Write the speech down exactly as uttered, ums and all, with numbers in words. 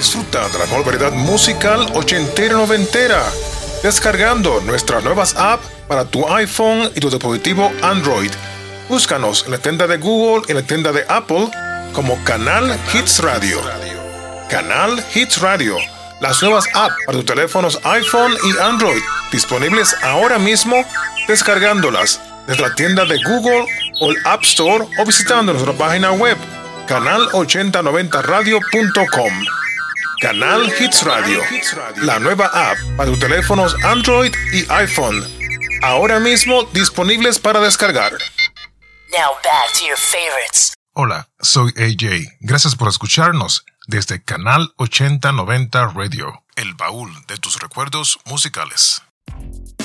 Disfruta de la mejor variedad musical ochentera y noventera, descargando nuestras nuevas apps para tu iPhone y tu dispositivo Android. Búscanos en la tienda de Google y en la tienda de Apple como Canal Hits Radio. Canal Hits Radio, las nuevas apps para tus teléfonos iPhone y Android, disponibles ahora mismo, descargándolas desde la tienda de Google o el App Store o visitando nuestra página web canal ochenta noventa radio punto com. Canal Hits Radio, la nueva app para tus teléfonos Android y iPhone, ahora mismo disponibles para descargar. Now back to your favorites. Hola, soy A J. Gracias por escucharnos desde Canal ochenta noventa Radio, el baúl de tus recuerdos musicales.